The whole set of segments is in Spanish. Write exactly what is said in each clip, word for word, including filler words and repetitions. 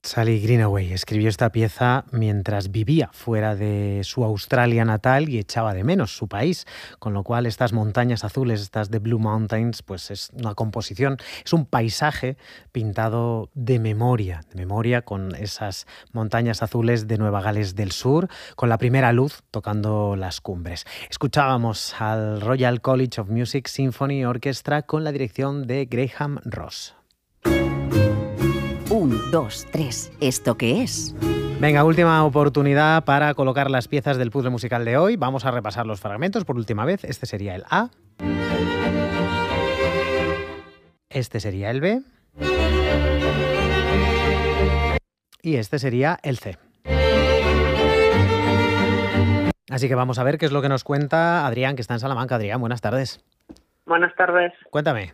Sally Greenaway escribió esta pieza mientras vivía fuera de su Australia natal y echaba de menos su país, con lo cual estas montañas azules, estas de Blue Mountains, pues es una composición, es un paisaje pintado de memoria, de memoria con esas montañas azules de Nueva Gales del Sur, con la primera luz tocando las cumbres. Escuchábamos al Royal College of Music Symphony Orchestra con la dirección de Graham Ross. Un, dos, tres. ¿Esto qué es? Venga, última oportunidad para colocar las piezas del puzzle musical de hoy. Vamos a repasar los fragmentos por última vez. Este sería el A. Este sería el B. Y este sería el C. Así que vamos a ver qué es lo que nos cuenta Adrián, que está en Salamanca. Adrián, buenas tardes. Buenas tardes. Cuéntame.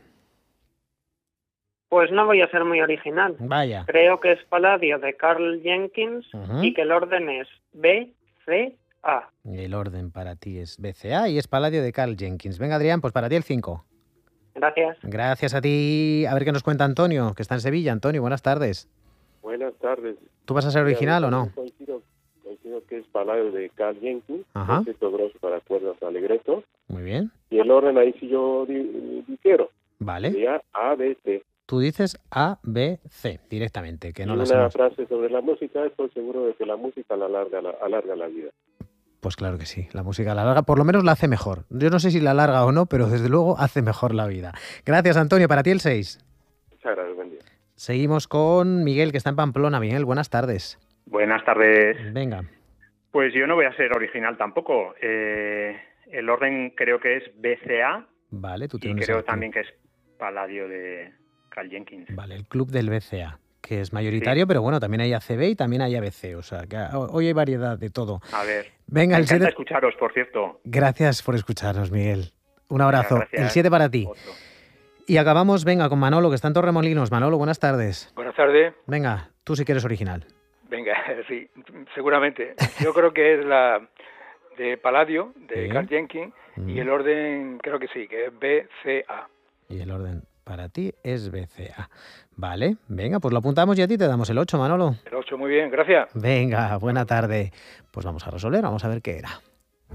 Pues no voy a ser muy original. Vaya. Creo que es Palladio de Karl Jenkins Uh-huh. y que el orden es B, C, A. El orden para ti es B C A y es Palladio de Karl Jenkins. Venga, Adrián, pues para ti el cinco. Gracias. Gracias a ti. A ver qué nos cuenta Antonio, que está en Sevilla. Antonio, buenas tardes. Buenas tardes. ¿Tú vas a ser original o no? Coincido, coincido que es Palladio de Karl Jenkins, Ajá. concierto grosso para cuerdas alegreto. Muy bien. Y el orden ahí sí yo di- difiero. Vale. Sería A, B, C. Tú dices A, B, C directamente, que no y las una hemos... frase sobre la música, estoy seguro de que la música la alarga, la, alarga la vida. Pues claro que sí, la música la larga, por lo menos la hace mejor. Yo no sé si la larga o no, pero desde luego hace mejor la vida. Gracias, Antonio. Para ti el seis. Muchas gracias, buen día. Seguimos con Miguel, que está en Pamplona. Miguel, buenas tardes. Buenas tardes. Venga. Pues yo no voy a ser original tampoco. Eh, el orden creo que es B C A Vale, tú y tienes creo el club. también que es Palladio de Karl Jenkins. Vale, el club del B C A, que es mayoritario, sí. Pero bueno, también hay A C B y también hay A B C, o sea, que hoy hay variedad de todo. A ver, venga, me el encanta siete... escucharos, por cierto. Gracias por escucharnos, Miguel. Un abrazo. Venga, el siete para ti. Otro. Y acabamos, venga, con Manolo, que está en Torremolinos. Manolo, buenas tardes. Buenas tardes. Venga, tú sí que eres original. Venga, sí, seguramente. Yo creo que es la de Palladio, de ¿Sí? Karl Jenkins, mm. y el orden creo que sí, que es B C A. Y el orden para ti es B C A. Vale, venga, pues lo apuntamos y a ti te damos el ocho, Manolo. El ocho, muy bien, gracias. Venga, buena tarde. Pues vamos a resolver, vamos a ver qué era.